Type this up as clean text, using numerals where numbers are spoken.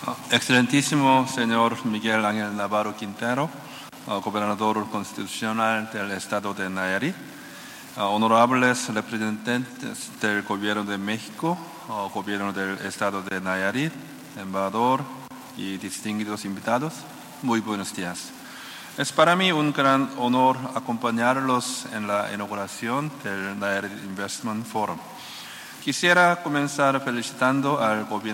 Excelentísimo señor Miguel Ángel Navarro Quintero, gobernador constitucional del Estado de Nayarit, honorables representantes del Gobierno de México, Gobierno del Estado de Nayarit, embajador y distinguidos invitados, muy buenos días. Es para mí un gran honor acompañarlos en la inauguración del Nayarit Investment Forum. Quisiera comenzar felicitando al gobierno